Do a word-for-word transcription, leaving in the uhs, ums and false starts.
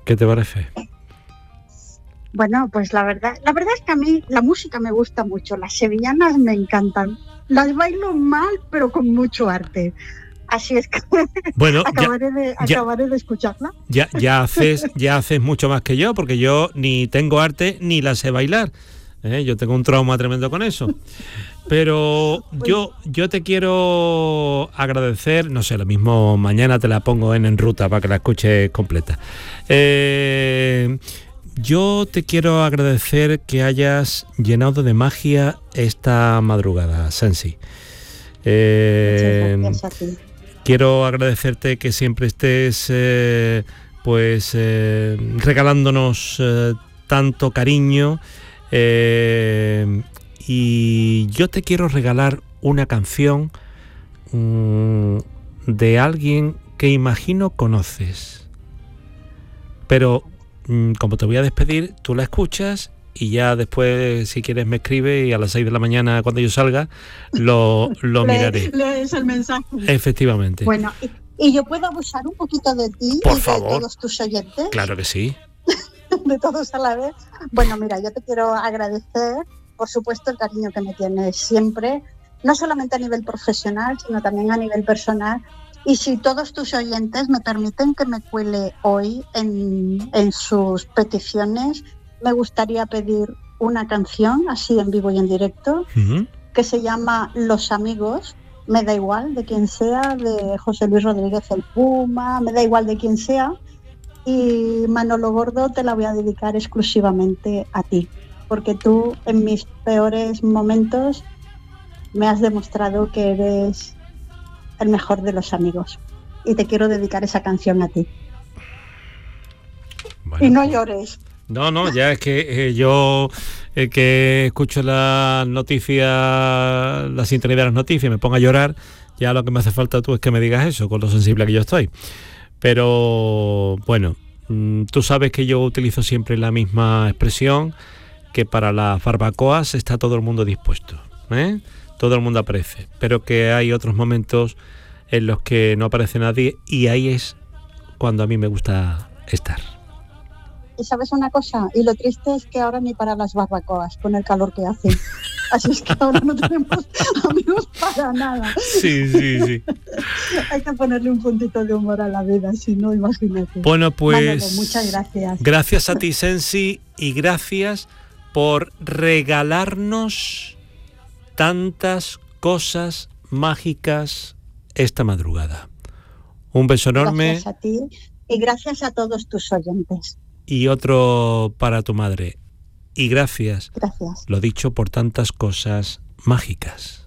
¿Qué te parece? Bueno, pues la verdad, la verdad es que a mí la música me gusta mucho, las sevillanas me encantan. Las bailo mal, pero con mucho arte. Así es que bueno, acabaré, ya, de, ya, acabaré de escucharla. Ya, ya, haces, ya haces mucho más que yo, porque yo ni tengo arte ni la sé bailar. ¿eh? Yo tengo un trauma tremendo con eso. Pero yo, yo te quiero agradecer, no sé, lo mismo mañana te la pongo en En Ruta para que la escuches completa. Eh, yo te quiero agradecer que hayas llenado de magia esta madrugada, Sensi. Eh, Muchas gracias a ti. Quiero agradecerte que siempre estés eh, pues eh, regalándonos eh, tanto cariño eh, y yo te quiero regalar una canción mmm, de alguien que imagino conoces, pero mmm, como te voy a despedir, tú la escuchas y ya después, si quieres, me escribe y a las seis de la mañana, cuando yo salga, lo, lo miraré. Lees el mensaje. Efectivamente. Bueno, y, y yo puedo abusar un poquito de ti Por y favor. de todos tus oyentes. Claro que sí. De todos a la vez. Bueno, mira, yo te quiero agradecer, por supuesto, el cariño que me tienes siempre, no solamente a nivel profesional, sino también a nivel personal. Y si todos tus oyentes me permiten que me cuele hoy en, en sus peticiones, me gustaría pedir una canción, así en vivo y en directo, uh-huh. que se llama Los Amigos. Me da igual de quién sea, de José Luis Rodríguez el Puma, me da igual de quién sea. Y Manolo Gordo, te la voy a dedicar exclusivamente a ti, porque tú en mis peores momentos me has demostrado que eres el mejor de los amigos. Y te quiero dedicar esa canción a ti. Bueno, y no llores. No, no, ya es que eh, yo eh, que escucho las noticias, la sintonía de las noticias, me pongo a llorar, ya lo que me hace falta tú es que me digas eso, con lo sensible que yo estoy. Pero bueno, tú sabes que yo utilizo siempre la misma expresión, que para las barbacoas está todo el mundo dispuesto, ¿eh? Todo el mundo aparece, pero que hay otros momentos en los que no aparece nadie y ahí es cuando a mí me gusta estar. Y sabes una cosa, y lo triste es que ahora ni para las barbacoas, con el calor que hace. Así es que ahora no tenemos amigos para nada. Sí, sí, sí. Hay que ponerle un puntito de humor a la vida, si no, imagínate. Bueno, pues... Manolo, muchas gracias. Gracias a ti, Sensi, y gracias por regalarnos tantas cosas mágicas esta madrugada. Un beso enorme. Gracias a ti y gracias a todos tus oyentes. Y otro para tu madre. Y gracias, gracias, lo dicho, por tantas cosas mágicas.